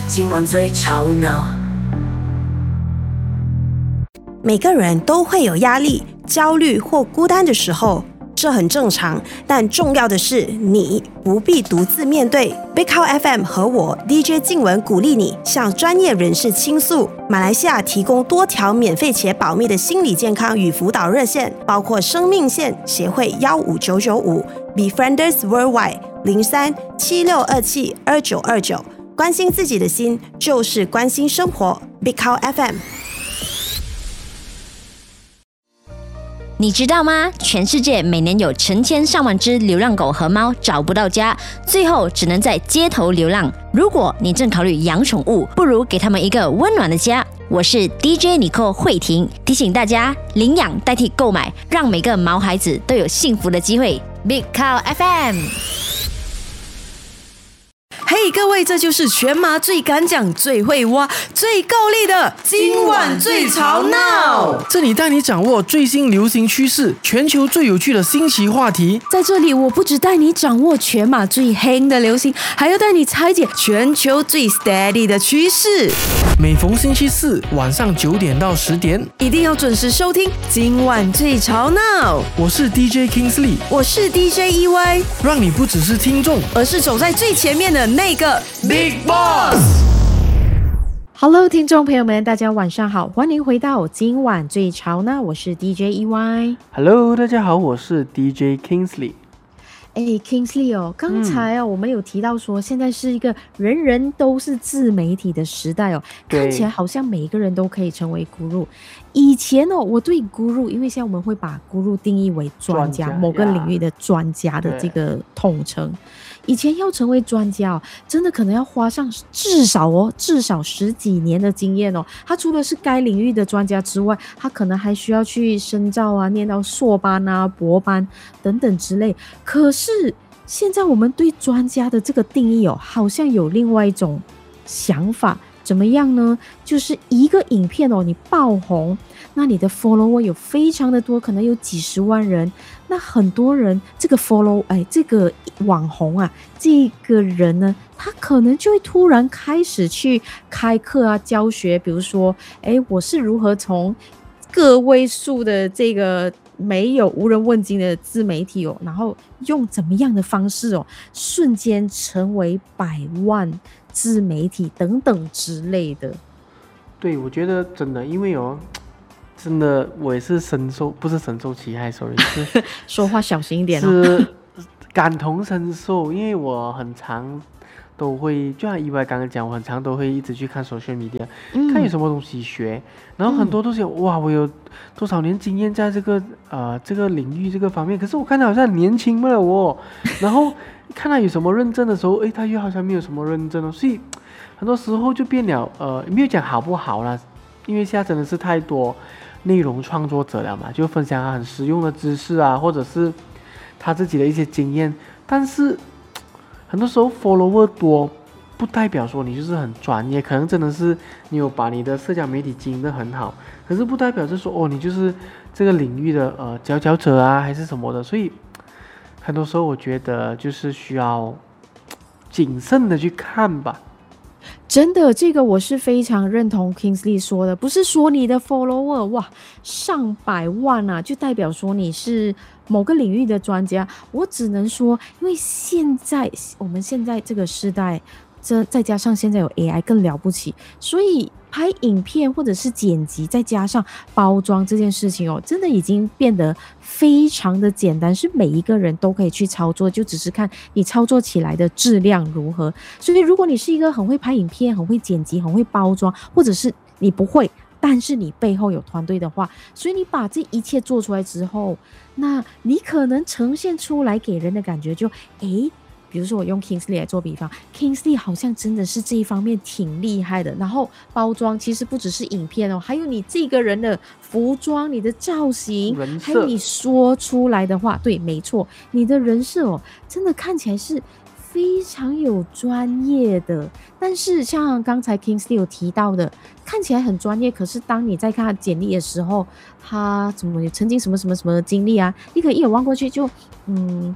今晚最吵闹。 每个人都会有压力、焦虑或孤单的时候，这很正常。但重要的是，你不必独自面对。Big Cow FM 和我 DJ 静文鼓励你向专业人士倾诉。马来西亚提供多条免费且保密的心理健康与辅导热线，包括生命线协会15995、Befrienders Worldwide 0376272929。关心自己的心，就是关心生活。Big Cow FM。 你知道吗？全世界每年有成千上万只流浪狗和猫找不到家，最后只能在街头流浪。如果你正考虑养宠物，不如给他们一个温暖的家。我是 DJ Nicole 慧婷，提醒大家领养代替购买，让每个毛孩子都有幸福的机会。Big Cow FM。 嘿，各位，这就是全马最敢讲、最会挖、最够力的今晚最吵闹。 这里带你掌握最新流行趋势，全球最有趣的新奇话题。 在这里，我不只带你掌握全马最黑的流行，还要带你拆解全球最 steady 的趋势。 每逢星期四晚上9点到10点， 一定要准时收听今晚最吵闹。 我是 DJ Kingsley， 我是 DJ EY， 让你不只是听众， 而是走在最前面的那个 Big Boss。Hello， 听众朋友们，大家晚上好，欢迎回到今晚最潮呢，我是 DJ EY。Hello， 大家好，我是 DJ Kingsley。 Kingsley 哦，刚才我们有提到说，现在是一个人人都是自媒体的时代哦，看起来好像每一个人都可以成为 guru。以前我对 guru， 因为现在我们会把 guru 定义为专家，某个领域的专家的这个统称。以前要成为专家真的可能要花上至少10几年的经验他除了是该领域的专家之外，他可能还需要去深造啊，念到硕班啊、博班等等之类。可是现在我们对专家的这个定义好像有另外一种想法。怎么样呢？就是一个影片你爆红，那你的 follower 有非常的多，可能有几十万人，那很多人这个 这个网红啊，这个人呢，他可能就会突然开始去开课啊，教学，比如说我是如何从个位数的这个没有无人问津的自媒体然后用怎么样的方式瞬间成为100万自媒体等等之类的。 对，我觉得真的，因为真的我也是不是深受其害，sorry， 是说话小心一点是感同身受，因为我很常都会，就像意外刚刚讲，我很常都会一直去看 social media，看有什么东西学，然后很多都是哇，我有多少年经验在这个领域这个方面，可是我看他好像很年轻了然后看他有什么认证的时候，他又好像没有什么认证所以很多时候就变了没有讲好不好啦，因为现在真的是太多内容创作者了嘛，就分享很实用的知识啊，或者是他自己的一些经验，但是很多时候 follower 多不代表说你就是很专业，可能真的是你有把你的社交媒体经营得很好，可是不代表是说你就是这个领域的佼佼者啊，还是什么的，所以很多时候我觉得就是需要谨慎的去看吧。 真的，这个我是非常认同 Kingsley 说的，不是说你的 follower 上百万啊，就代表说你是某个领域的专家。我只能说，因为我们现在这个时代，再加上现在有 AI 更了不起，所以拍影片或者是剪辑，再加上包装这件事情真的已经变得非常的简单，是每一个人都可以去操作，就只是看你操作起来的质量如何。所以如果你是一个很会拍影片、很会剪辑、很会包装，或者是你不会，但是你背后有团队的话，所以你把这一切做出来之后，那你可能呈现出来给人的感觉就比如说我用 Kingsley 来做比方， Kingsley 好像真的是这一方面挺厉害的，然后包装其实不只是影片还有你这个人的服装、你的造型，还有你说出来的话，对，没错，你的人设真的看起来是非常有专业的。但是像刚才 Kingsley 有提到的，看起来很专业，可是当你在看他简历的时候，他怎么曾经什么什么什么经历啊，你可以一眼望过去就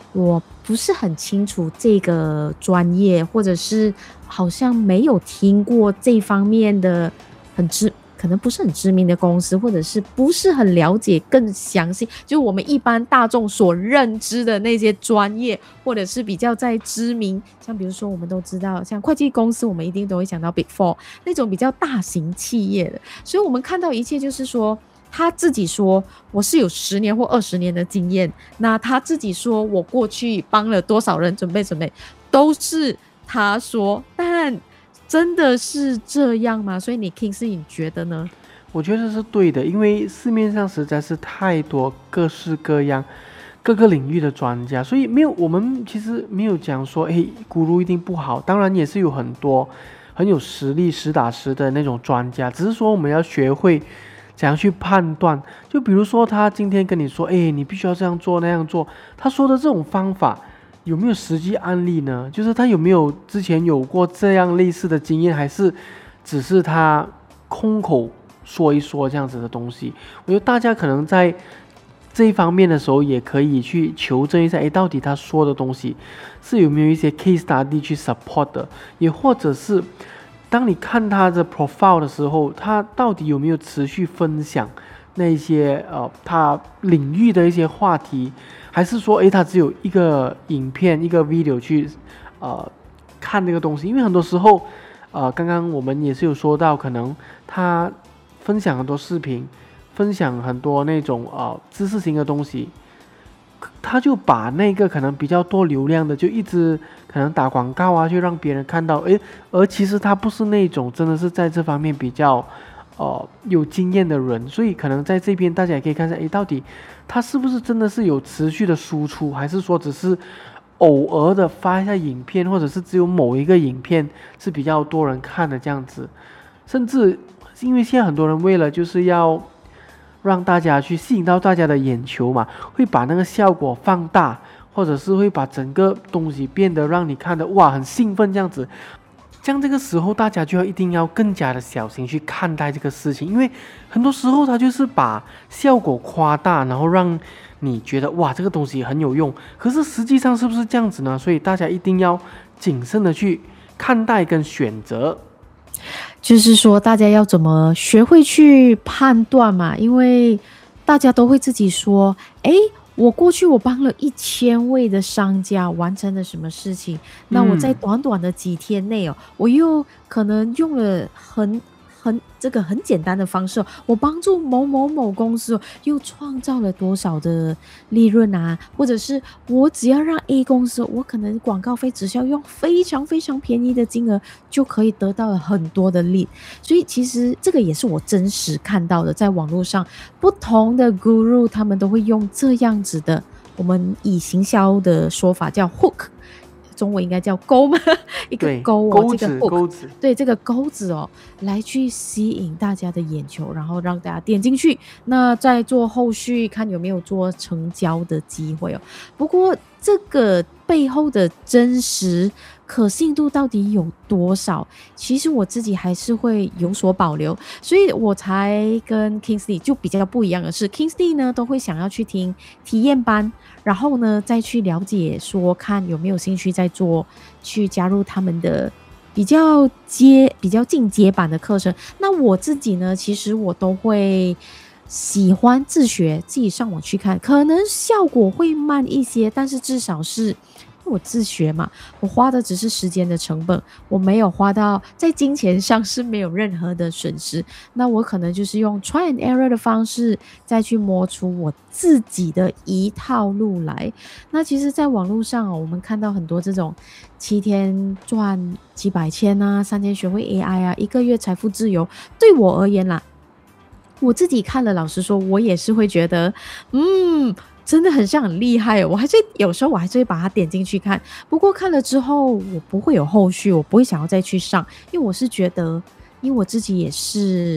我不是很清楚这个专业，或者是好像没有听过这方面的可能不是很知名的公司，或者是不是很了解更详细，就是我们一般大众所认知的那些专业，或者是比较在知名，像比如说我们都知道，像会计公司，我们一定都会想到 Big Four 那种比较大型企业的，所以我们看到一切就是说。他自己说我是有10年或20年的经验，那他自己说我过去帮了多少人准备，都是他说，但真的是这样吗？所以你 Kingsley 你觉得呢？ 我觉得是对的，因为市面上实在是太多各式各样各个领域的专家，所以我们其实没有讲说guru 一定不好，当然也是有很多很有实力实打实的那种专家，只是说我们要学会怎样去判断。就比如说他今天跟你说你必须要这样做那样做，他说的这种方法有没有实际案例呢？就是他有没有之前有过这样类似的经验，还是只是他空口说一说这样子的东西。我觉得大家可能在这一方面的时候也可以去求证一下，到底他说的东西是有没有一些 case study 去 support 的，也或者是当你看他的 profile 的时候，他到底有没有持续分享那些他领域的一些话题，还是说他只有一个影片一个 video 去看那个东西。因为很多时候刚刚我们也是有说到，可能他分享很多视频，分享很多那种知识型的东西，他就把那个可能比较多流量的就一直可能打广告去让别人看到，而其实他不是那种真的是在这方面比较有经验的人，所以可能在这边大家也可以看一下，到底他是不是真的是有持续的输出，还是说只是偶尔的发一下影片，或者是只有某一个影片是比较多人看的这样子。甚至因为现在很多人为了就是要让大家去吸引到大家的眼球嘛，会把那个效果放大，或者是会把整个东西变得让你看得哇很兴奋这样子。像这个时候大家就一定要更加的小心去看待这个事情，因为很多时候他就是把效果夸大，然后让你觉得哇这个东西很有用，可是实际上是不是这样子呢？所以大家一定要谨慎的去看待跟选择。 就是说大家要怎么学会去判断嘛，因为大家都会自己说我过去我帮了1000位的商家完成了什么事情，那我在短短的几天内我又可能用了这个很简单的方式，我帮助某某某公司又创造了多少的利润啊，或者是我只要让 A 公司，我可能广告费只需要用非常非常便宜的金额就可以得到了很多的利。所以其实这个也是我真实看到的，在网络上不同的 guru 他们都会用这样子的，我们以行销的说法叫 hook，中文应该叫钩吗？一个钩这个钩子，对，这个钩子来去吸引大家的眼球，然后让大家点进去，那再做后续看有没有做成交的机会不过这个背后的真实可信度到底有多少，其实我自己还是会有所保留，所以我才跟 Kingsley 就比较不一样的是， Kingsley 呢都会想要去听体验班，然后呢再去了解说看有没有兴趣再做，去加入他们的比较进阶版的课程。那我自己呢，其实我都会喜欢自学，自己上网去看，可能效果会慢一些，但是至少是我自学嘛，我花的只是时间的成本，我没有花到在金钱上是没有任何的损失，那我可能就是用 try and error 的方式再去摸出我自己的一套路来。那其实在网络上我们看到很多这种7天赚几百千啊，3天学会 AI 啊，1个月财富自由，对我而言啦，我自己看了，老实说我也是会觉得真的很像很厉害有时候我还是会把它点进去看，不过看了之后我不会有后续，我不会想要再去上，因为我是觉得因为我自己也是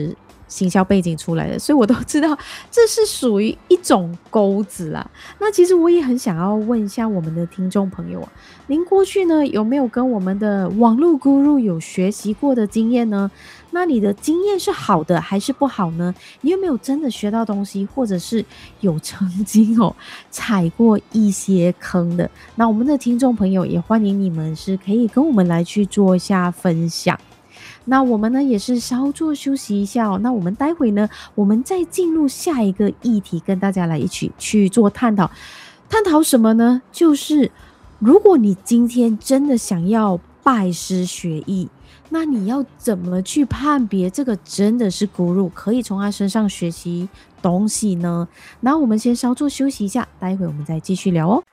行销背景出来的，所以我都知道这是属于一种钩子啦。那其实我也很想要问一下我们的听众朋友啊，您过去呢有没有跟我们的网络 guru 有学习过的经验呢？那你的经验是好的还是不好呢？你有没有真的学到东西，或者是有曾经踩过一些坑的？那我们的听众朋友也欢迎你们是可以跟我们来去做一下分享。那我们呢也是稍作休息一下那我们待会呢，我们再进入下一个议题，跟大家来一起去做探讨。探讨什么呢？就是如果你今天真的想要拜师学艺，那你要怎么去判别这个真的是 guru， 可以从他身上学习东西呢？那我们先稍作休息一下，待会我们再继续聊哦。